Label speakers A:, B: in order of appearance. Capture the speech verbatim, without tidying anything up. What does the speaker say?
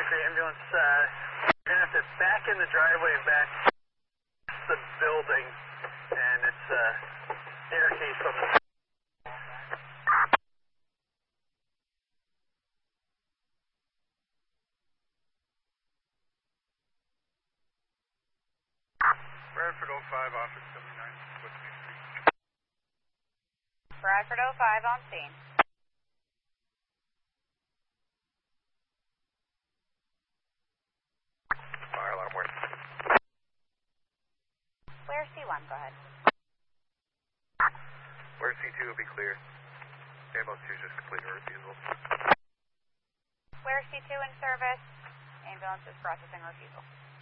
A: three ambulance, uh, you're going to have to back in the driveway and back the building, and it's a uh, staircase on the
B: Bradford oh five, office seventy-nine, West Main Street.
C: Bradford oh five on scene.
B: Fire alarm, where?
C: Where C one, go ahead.
B: Where C two will be clear. Ambulance two just completed a refusal.
C: Where C two in service. Ambulance is processing refusal.